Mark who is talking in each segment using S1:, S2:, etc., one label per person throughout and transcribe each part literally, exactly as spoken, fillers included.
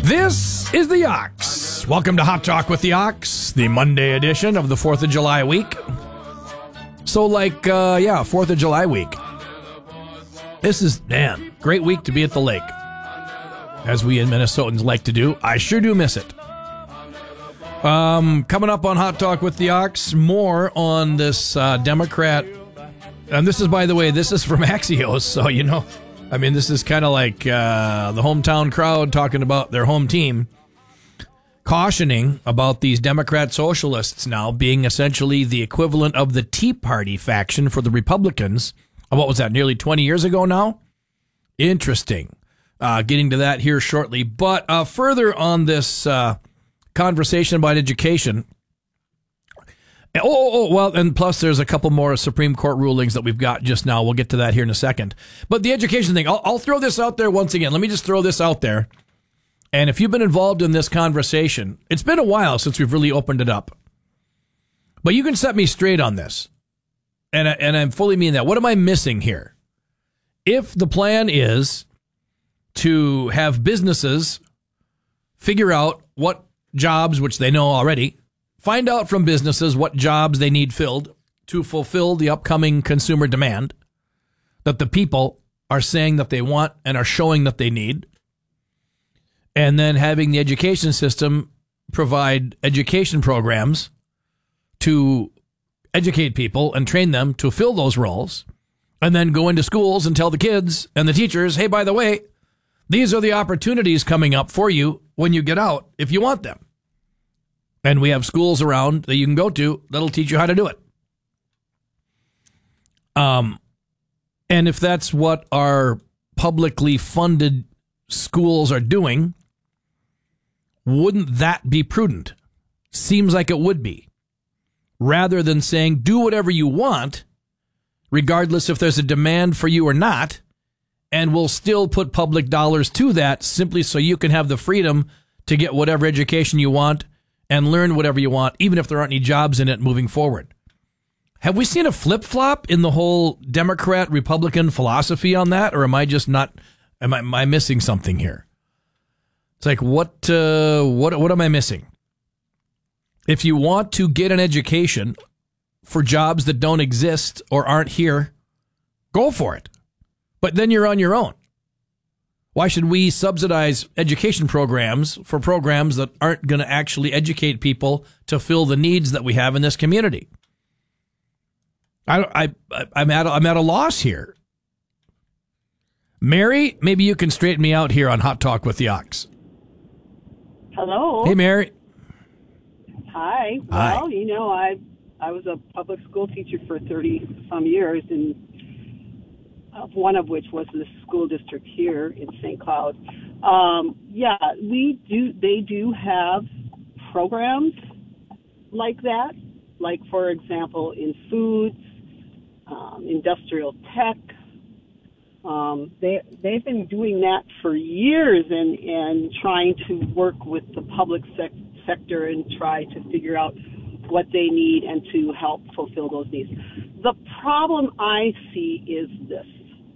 S1: This is the Ox. Welcome to Hot Talk with the Ox, the Monday edition of the fourth of July week. So, like, uh, yeah, fourth of July week. This is, man, great week to be at the lake. As we in Minnesotans like to do. I sure do miss it. Um, coming up on Hot Talk with the Ox, more on this uh, Democrat. And this is, by the way, this is from Axios, so, you know, I mean, this is kind of like uh, the hometown crowd talking about their home team, cautioning about these Democrat socialists now being essentially the equivalent of the Tea Party faction for the Republicans. What was that, nearly twenty years ago now? Interesting. Uh, getting to that here shortly. But uh, further on this uh, conversation about education. Oh, oh, oh, well, and plus there's a couple more Supreme Court rulings that we've got just now. We'll get to that here in a second. But the education thing, I'll, I'll throw this out there once again. Let me just throw this out there. And if you've been involved in this conversation, it's been a while since we've really opened it up. But you can set me straight on this. And, I, and I fully mean that. What am I missing here? If the plan is to have businesses figure out what jobs, which they know already, find out from businesses what jobs they need filled to fulfill the upcoming consumer demand that the people are saying that they want and are showing that they need. And then having the education system provide education programs to educate people and train them to fill those roles. And then go into schools and tell the kids and the teachers, hey, by the way, these are the opportunities coming up for you when you get out if you want them. And we have schools around that you can go to that'll teach you how to do it. Um, and if that's what our publicly funded schools are doing, wouldn't that be prudent? Seems like it would be. Rather than saying, do whatever you want, regardless if there's a demand for you or not, and we'll still put public dollars to that simply so you can have the freedom to get whatever education you want and learn whatever you want, even if there aren't any jobs in it moving forward. Have we seen a flip-flop in the whole Democrat-Republican philosophy on that, or am I just not, am I, am I missing something here? It's like, what, uh, what, what am I missing? If you want to get an education for jobs that don't exist or aren't here, go for it. But then you're on your own. Why should we subsidize education programs for programs that aren't going to actually educate people to fill the needs that we have in this community? I, I, I'm at, I'm at a loss here. Mary, maybe you can straighten me out here on Hot Talk with the Ox.
S2: Hello.
S1: Hey, Mary.
S2: Hi.
S1: Hi.
S2: Well, you know, I I was a public school teacher for thirty some years, and uh, one of which was the school district here in Saint Cloud. Um, yeah, we do. They do have programs like that, like for example, in foods, um, industrial tech. Um, they they've been doing that for years, and and trying to work with the public sec- sector and try to figure out what they need and to help fulfill those needs. The problem I see is this: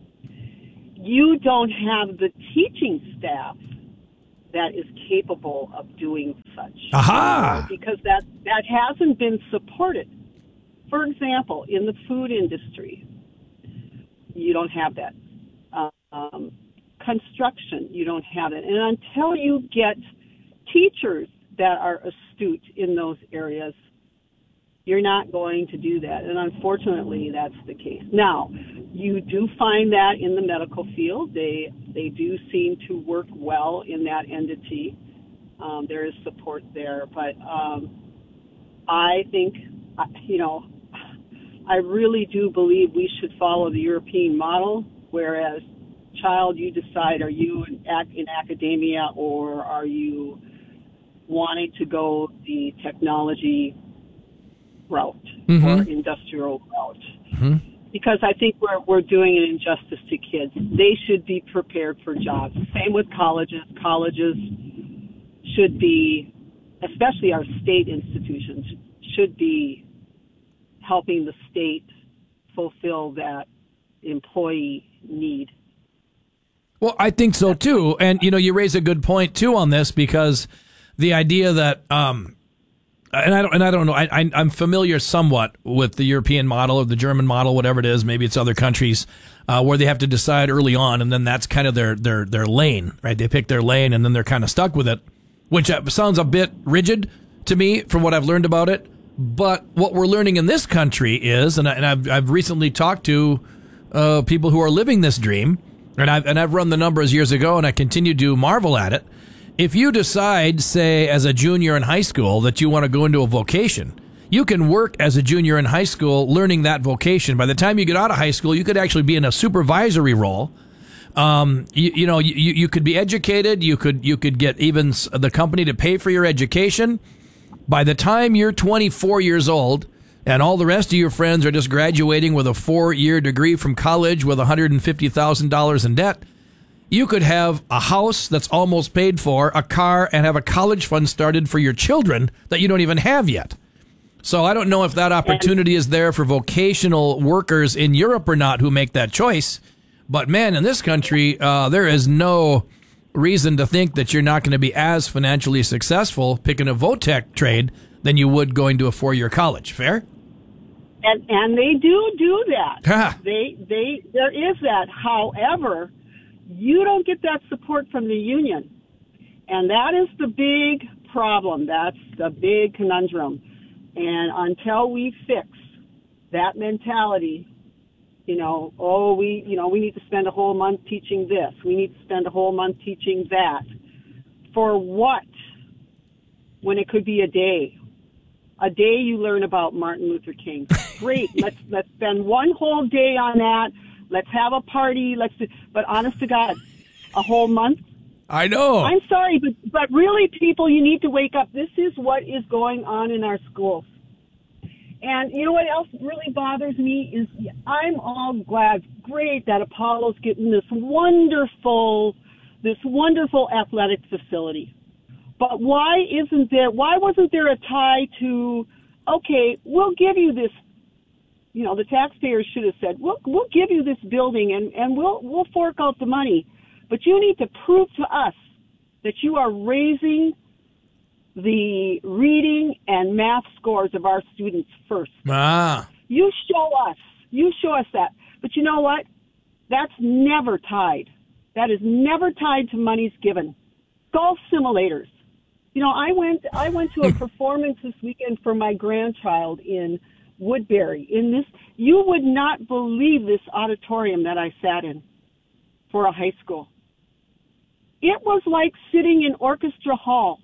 S2: you don't have the teaching staff that is capable of doing such.
S1: Aha!
S2: Because that that hasn't been supported. For example, in the food industry, you don't have that. Um, construction, you don't have it. And until you get teachers that are astute in those areas, you're not going to do that. And unfortunately, that's the case. Now, you do find that in the medical field. They they do seem to work well in that entity. Um, there is support there. But um, I think, you know, I really do believe we should follow the European model, whereas child, you decide, are you in, in academia or are you wanting to go the technology route
S1: mm-hmm.
S2: or industrial route?
S1: Mm-hmm.
S2: Because I think we're we're doing an injustice to kids. They should be prepared for jobs. Same with colleges. Colleges should be, especially our state institutions, should be helping the state fulfill that employee need.
S1: Well, I think so too. And, you know, you raise a good point too on this, because the idea that, um, and I don't, and I don't know, I, I, I'm familiar somewhat with the European model or the German model, whatever it is. Maybe it's other countries, uh, where they have to decide early on, and then that's kind of their, their, their lane, right? They pick their lane and then they're kind of stuck with it, which sounds a bit rigid to me from what I've learned about it. But what we're learning in this country is, and, I, and I've, I've recently talked to, uh, people who are living this dream, and I've, and I've run the numbers years ago, and I continue to marvel at it. If you decide, say, as a junior in high school that you want to go into a vocation, you can work as a junior in high school learning that vocation. By the time you get out of high school, you could actually be in a supervisory role. Um, you, you know, you, you could be educated. You could, you could get even the company to pay for your education. By the time you're twenty-four years old and all the rest of your friends are just graduating with a four-year degree from college with one hundred fifty thousand dollars in debt, you could have a house that's almost paid for, a car, and have a college fund started for your children that you don't even have yet. So I don't know if that opportunity is there for vocational workers in Europe or not who make that choice. But, man, in this country, uh, there is no reason to think that you're not going to be as financially successful picking a Votech trade than you would going to a four-year college. Fair?
S2: And and they do do that.
S1: Huh.
S2: They they there is that. However, you don't get that support from the union. And that is the big problem. That's the big conundrum. And until we fix that mentality, you know, oh, we, you know, we need to spend a whole month teaching this. We need to spend a whole month teaching that. For what? When it could be a day. A day you learn about Martin Luther King. Great. let's let's spend one whole day on that. Let's have a party. Let's do, but honest to God, a whole month?
S1: I know.
S2: I'm sorry, but, but really, people, you need to wake up. This is what is going on in our schools. And you know what else really bothers me is I'm all glad, great that Apollo's getting this wonderful, this wonderful athletic facility. But why isn't there, why wasn't there a tie to, okay, we'll give you this, you know, the taxpayers should have said, we'll, we'll give you this building and, and we'll, we'll fork out the money. But you need to prove to us that you are raising the reading and math scores of our students first.
S1: Ah.
S2: You show us. You show us that. But you know what? That's never tied. That is never tied to monies given. Golf simulators. You know, I went I went to a performance this weekend for my grandchild in Woodbury. In this, you would not believe this auditorium that I sat in for a high school. It was like sitting in orchestra hall.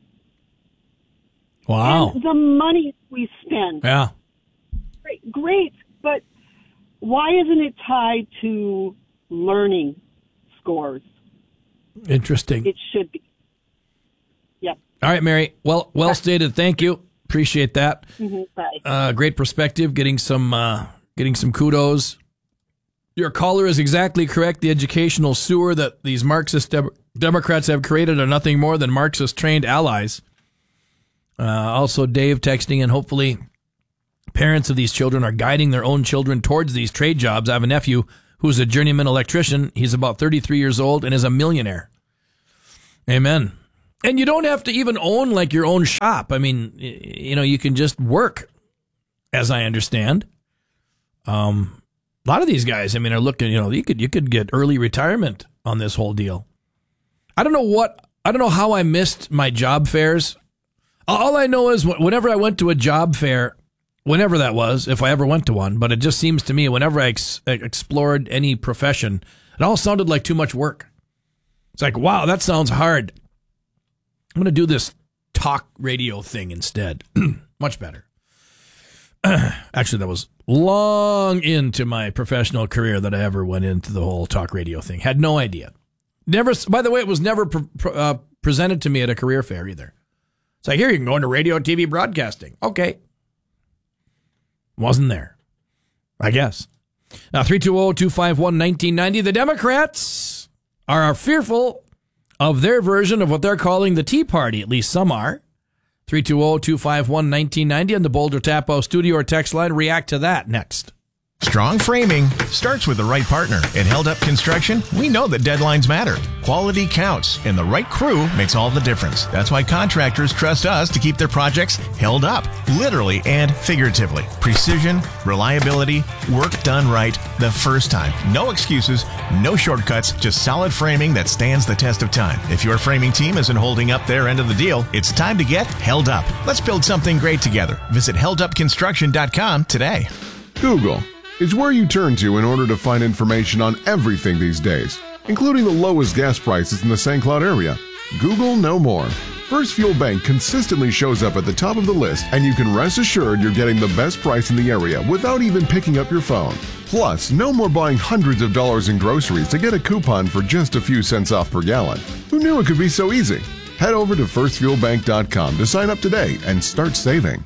S1: Wow.
S2: And the money we spend.
S1: Yeah.
S2: Great, great, but why isn't it tied to learning scores?
S1: Interesting.
S2: It should be. Yep.
S1: All right, Mary. Well, well stated. Thank you. Appreciate that.
S2: Mm-hmm. Bye.
S1: Uh, great perspective. Getting some, uh, getting some kudos. Your caller is exactly correct. The educational sewer that these Marxist de- Democrats have created are nothing more than Marxist-trained allies. Uh, also, Dave texting, and hopefully parents of these children are guiding their own children towards these trade jobs. I have a nephew who's a journeyman electrician. He's about thirty-three years old and is a millionaire. Amen. And you don't have to even own like your own shop. I mean, you know, you can just work, as I understand. Um, a lot of these guys, I mean, are looking, you know, you could, you could get early retirement on this whole deal. I don't know what, I don't know how I missed my job fairs. All I know is whenever I went to a job fair, whenever that was, if I ever went to one, but it just seems to me whenever I ex- explored any profession, it all sounded like too much work. It's like, wow, that sounds hard. I'm going to do this talk radio thing instead. Much better. Actually, that was long into my professional career that I ever went into the whole talk radio thing. Had no idea. Never. By the way, it was never pre- uh, presented to me at a career fair either. It's like, here, you can go into radio, T V broadcasting. Okay. Wasn't there, I guess. Now, three two zero, two five one, one nine nine zero. The Democrats are fearful of their version of what they're calling the Tea Party. At least some are. three two zero, two five one, one nine nine zero on the Boulder Tap House studio or text line. React to that next.
S3: Strong framing starts with the right partner. At Held Up Construction, we know that deadlines matter. Quality counts, and the right crew makes all the difference. That's why contractors trust us to keep their projects held up, literally and figuratively. Precision, reliability, work done right the first time. No excuses, no shortcuts, just solid framing that stands the test of time. If your framing team isn't holding up their end of the deal, it's time to get held up. Let's build something great together. Visit held up construction dot com today.
S4: Google is where you turn to in order to find information on everything these days, including the lowest gas prices in the Saint Cloud area. Google no more. First Fuel Bank consistently shows up at the top of the list, and you can rest assured you're getting the best price in the area without even picking up your phone. Plus, no more buying hundreds of dollars in groceries to get a coupon for just a few cents off per gallon. Who knew it could be so easy? Head over to first fuel bank dot com to sign up today and start saving.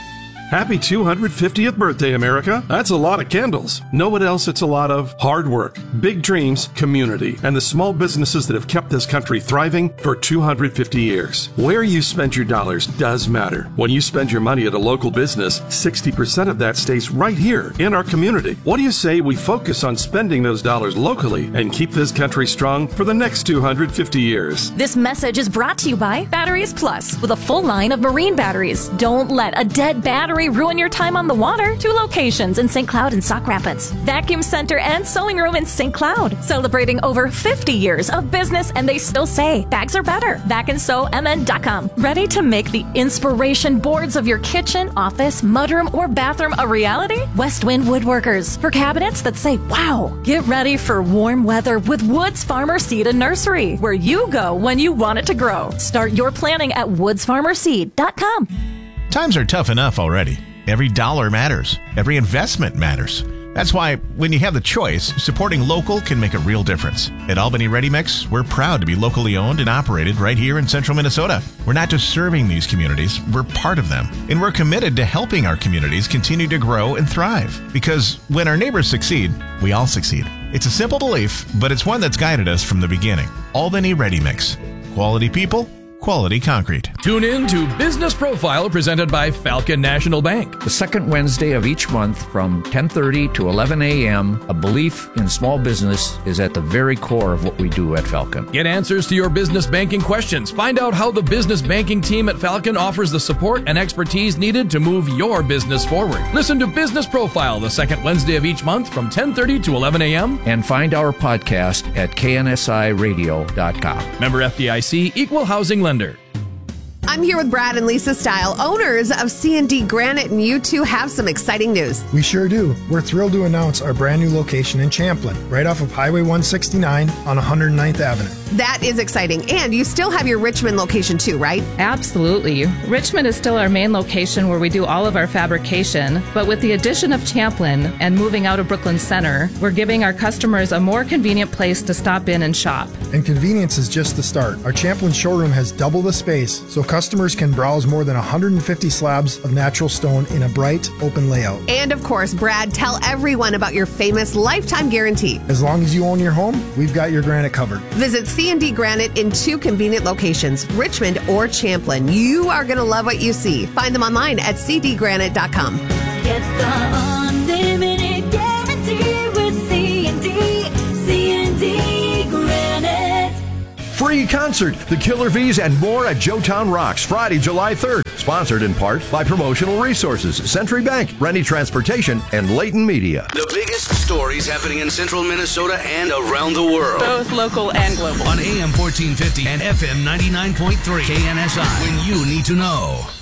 S5: Happy two hundred fiftieth birthday, America. That's a lot of candles. Know what else it's a lot of? Hard work, big dreams, community, and the small businesses that have kept this country thriving for two hundred fifty years. Where you spend your dollars does matter. When you spend your money at a local business, sixty percent of that stays right here in our community. What do you say we focus on spending those dollars locally and keep this country strong for the next two hundred fifty years?
S6: This message is brought to you by Batteries Plus, with a full line of marine batteries. Don't let a dead battery ruin your time on the water. Two locations in Saint Cloud and Sauk Rapids. Vacuum Center and Sewing Room in Saint Cloud. Celebrating over fifty years of business, and they still say bags are better. back and sew m n dot com. Ready to make the inspiration boards of your kitchen, office, mudroom, or bathroom a reality? Westwind Woodworkers. For cabinets that say wow. Get ready for warm weather with Woods Farmer Seed and Nursery, where you go when you want it to grow. Start your planning at woods farmer seed dot com.
S3: Times are tough enough already. Every dollar matters. Every investment matters. That's why, when you have the choice, supporting local can make a real difference. At Albany Ready Mix, we're proud to be locally owned and operated right here in central Minnesota. We're not just serving these communities, we're part of them. And we're committed to helping our communities continue to grow and thrive. Because when our neighbors succeed, we all succeed. It's a simple belief, but it's one that's guided us from the beginning. Albany Ready Mix. Quality people, quality concrete.
S1: Tune in to Business Profile, presented by Falcon National Bank.
S7: The second Wednesday of each month from ten thirty to eleven a.m., a belief in small business is at the very core of what we do at Falcon.
S1: Get answers to your business banking questions. Find out how the business banking team at Falcon offers the support and expertise needed to move your business forward. Listen to Business Profile the second Wednesday of each month from ten thirty to eleven a.m.
S7: And find our podcast at k n s i radio dot com.
S1: Member F D I C, Equal Housing Lender.
S8: I'm here with Brad and Lisa Stile, owners of C and D Granite, and you two have some exciting news.
S9: We sure do. We're thrilled to announce our brand new location in Champlin, right off of Highway one sixty-nine on one hundred ninth Avenue.
S8: That is exciting. And you still have your Richmond location too, right?
S10: Absolutely. Richmond is still our main location where we do all of our fabrication, but with the addition of Champlin and moving out of Brooklyn Center, we're giving our customers a more convenient place to stop in and shop.
S9: And convenience is just the start. Our Champlin showroom has double the space, so customers can browse more than one hundred fifty slabs of natural stone in a bright, open layout.
S8: And of course, Brad, tell everyone about your famous lifetime guarantee.
S9: As long as you own your home, we've got your granite covered.
S8: Visit C and D Granite in two convenient locations, Richmond or Champlin. You are going to love what you see. Find them online at c d granite dot com.
S11: Get the unlimited guarantee with C and D, C and D Granite.
S12: Free concert, The Killer V's, and more at Joetown Rocks, Friday, July third. Sponsored in part by Promotional Resources, Century Bank, Rennie Transportation, and Leighton Media.
S13: The biggest stories happening in central Minnesota and around the world.
S14: Both local and global.
S13: On A M fourteen fifty and F M ninety-nine point three K N S I. When you need to know.